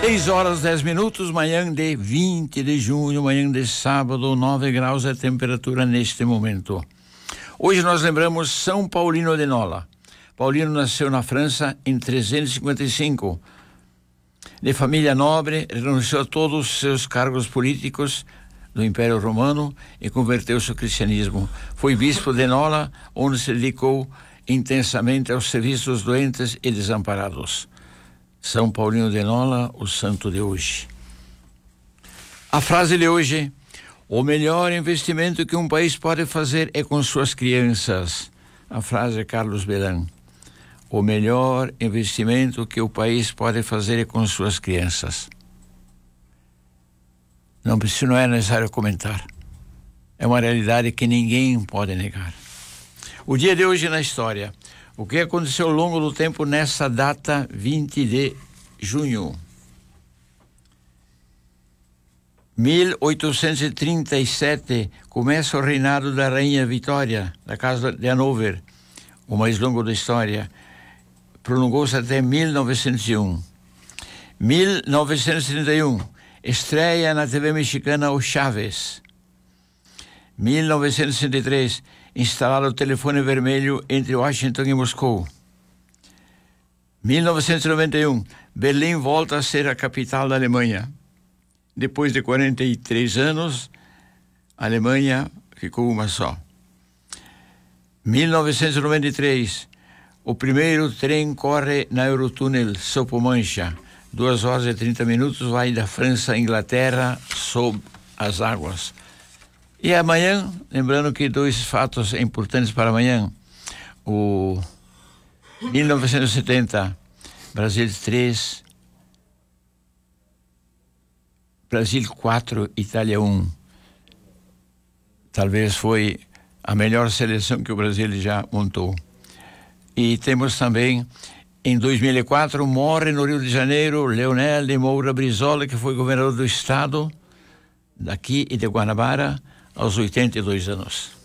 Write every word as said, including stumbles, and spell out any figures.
seis horas dez minutos, manhã de vinte de junho, manhã de sábado, nove graus a temperatura neste momento. Hoje nós lembramos São Paulino de Nola. Paulino nasceu na França em trezentos e cinquenta e cinco. De família nobre, renunciou a todos os seus cargos políticos do Império Romano e converteu-se ao cristianismo. Foi bispo de Nola, onde se dedicou intensamente aos serviços dos doentes e desamparados. São Paulino de Nola, o santo de hoje. A frase de hoje: o melhor investimento que um país pode fazer é com suas crianças. A frase é Carlos Belan. O melhor investimento que o país pode fazer é com suas crianças. Não, isso não é necessário comentar. É uma realidade que ninguém pode negar. O dia de hoje na história. O que aconteceu ao longo do tempo nessa data vinte de junho? mil oitocentos e trinta e sete começa o reinado da Rainha Vitória, da Casa de Hanover, o mais longo da história. Prolongou-se até mil novecentos e um. mil novecentos e trinta e um, estreia na T V mexicana O Chaves. mil novecentos e sessenta e três, instalado o telefone vermelho entre Washington e Moscou. mil novecentos e noventa e um, Berlim volta a ser a capital da Alemanha. Depois de quarenta e três anos, a Alemanha ficou uma só. mil novecentos e noventa e três, o primeiro trem corre na Eurotúnel Sopo-Mancha. Duas horas e trinta minutos, vai da França à Inglaterra sob as águas. E amanhã, lembrando que dois fatos importantes para amanhã. O mil novecentos e setenta, Brasil três, Brasil quatro, Itália um. Talvez foi a melhor seleção que o Brasil já montou. E temos também, em dois mil e quatro, morre no Rio de Janeiro Leonel de Moura Brizola, que foi governador do estado daqui e de Guanabara, aos oitenta e dois anos.